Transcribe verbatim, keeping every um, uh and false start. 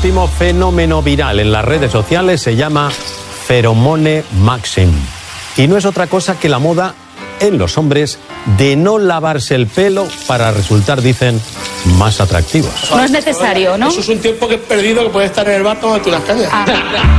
último fenómeno viral en las redes sociales se llama Pheromone Maxim. Y no es otra cosa que la moda en los hombres de no lavarse el pelo para resultar, dicen, más atractivos. No es necesario, ¿no? Eso es un tiempo que he perdido que puede estar en el bar tomándote unas cañas. Ah.